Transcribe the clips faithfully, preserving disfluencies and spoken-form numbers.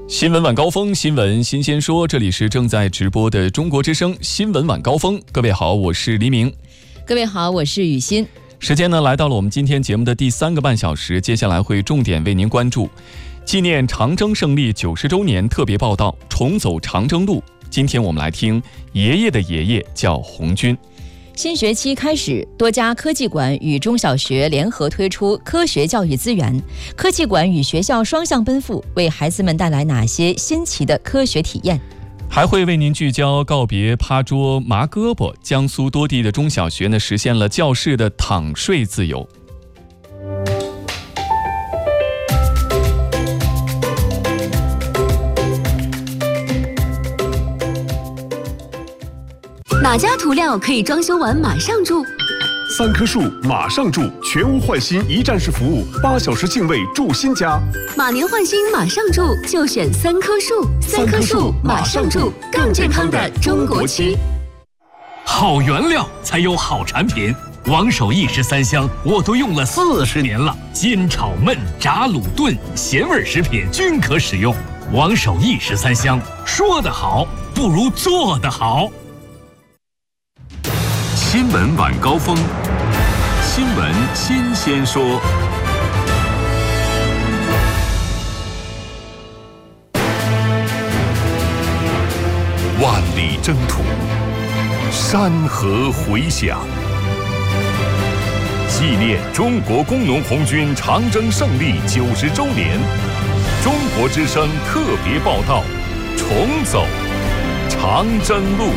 新闻晚高峰，新闻新鲜说，这里是正在直播的中国之声新闻晚高峰。各位好，我是黎明。 各位好，我是雨欣。 时间呢来到了我们今天节目的第三个半小时，接下来会重点为您关注纪念长征胜利九十周年特别报道，重走长征路。今天我们来听爷爷的爷爷叫红军。 新学期开始，多家科技馆与中小学联合推出科学教育资源。科技馆与学校双向奔赴，为孩子们带来哪些新奇的科学体验？ 还会为您聚焦告别趴桌麻胳膊，江苏多地的中小学呢实现了教室的躺睡自由。 哪家涂料可以装修完马上住？ 三棵树马上住，全屋换新一站式服务，八小时净位住新家。 马年换新马上住，就选三棵树。三棵树马上住，更健康的中国区。 好原料才有好产品，王守义十三香我都用了四十年了，煎炒焖炸卤炖咸味食品均可使用。王守义十三香，说得好不如做得好。 新闻晚高峰，新闻新鲜说。万里征途，山河回响，纪念中国工农红军长征胜利九十周年，中国之声特别报道，重走长征路。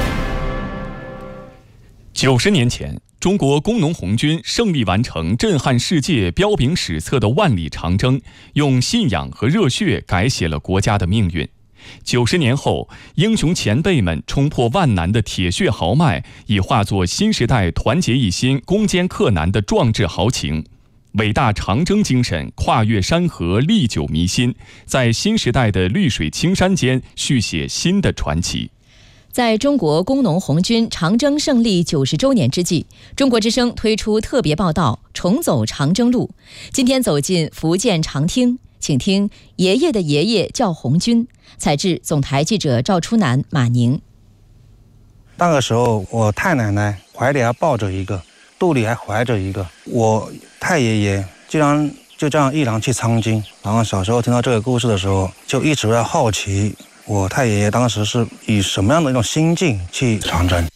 九十年前，中国工农红军胜利完成震撼世界、彪炳史册的万里长征，用信仰和热血改写了国家的命运。九十年后，英雄前辈们冲破万难的铁血豪迈，已化作新时代团结一心、攻坚克难的壮志豪情。伟大长征精神跨越山河，历久弥新，在新时代的绿水青山间续写新的传奇。 在中国工农红军长征胜利九十周年之际，中国之声推出特别报道，重走长征路。今天走进福建长汀，请听爷爷的爷爷叫红军。采制总台记者赵初南、马宁。 那个时候，我太奶奶怀里还抱着一个，肚里还怀着一个。我太爷爷竟然就这样毅然去参军。然后小时候听到这个故事的时候，就一直在好奇，我太爷爷当时是以什么样的一种心境去长征。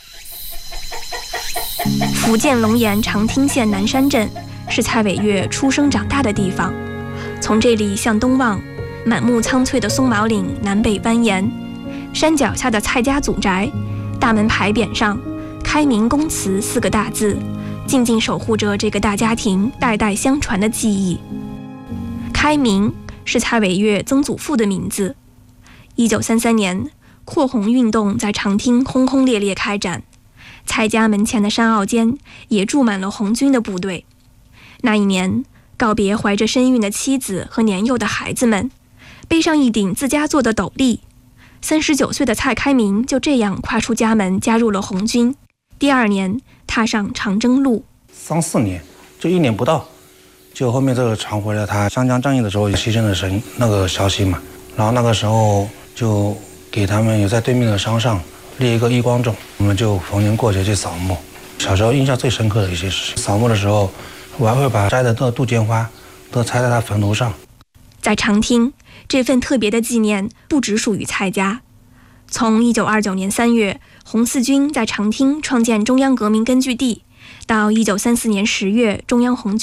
福建龙岩长汀县南山镇是蔡伟岳出生长大的地方。从这里向东望，满目苍翠的松毛岭南北蜿蜒，山脚下的蔡家祖宅，大门牌匾上“开明公祠”四个大字，静静守护着这个大家庭代代相传的记忆。开明是蔡伟岳曾祖父的名字。一九三三年，扩红运动在长汀轰轰烈烈开展，蔡家门前的山坳间也住满了红军的部队。那一年，告别怀着身孕的妻子和年幼的孩子们，背上一顶自家做的斗笠，三十九岁的蔡开明就这样跨出家门，加入了红军。第二年，踏上长征路。 三四年，就一年不到，就后面这个传回了他湘江战役的时候牺牲的神那个消息嘛。然后那个时候就给他们有在对面的山上立一个忆光冢，我们就逢年过节去扫墓。小时候印象最深刻的一些事情，扫墓的时候，我还会把摘的那杜鹃花都插在他坟头上。 在长汀，这份特别的纪念不只属于蔡家。从一九二九年三月，红四军在长汀创建中央革命根据地，到一九三四年十月，中央红